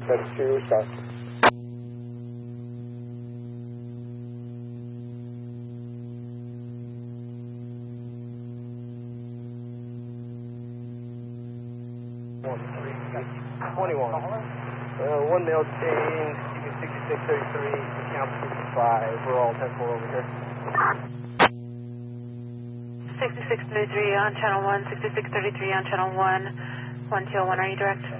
72, start. One male chain, CB6633, account 55. We're all 10-4 over here. 6633 on channel 1, 6633 on channel 1, 121, are you direct?